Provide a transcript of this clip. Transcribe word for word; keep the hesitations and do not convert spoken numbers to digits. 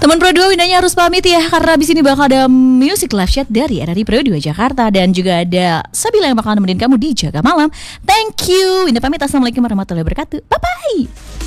Teman Pro dua Windanya harus pamit ya, karena abis ini bakal ada Music Live Chat dari R R I Pro dua Jakarta. Dan juga ada Sabila yang bakal nemenin kamu di Jaga Malam. Thank you. Winda pamit, assalamualaikum warahmatullahi wabarakatuh. Bye bye.